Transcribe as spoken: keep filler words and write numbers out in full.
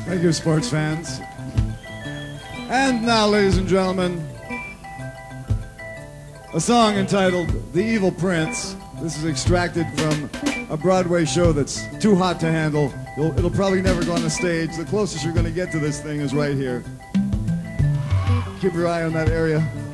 Thank you, sports fans. And now, ladies and gentlemen, a song entitled The Evil Prince. This is extracted from a Broadway show that's too hot to handle. It'll, it'll probably never go on the stage. The closest you're going to get to this thing is right here. Keep your eye on that area.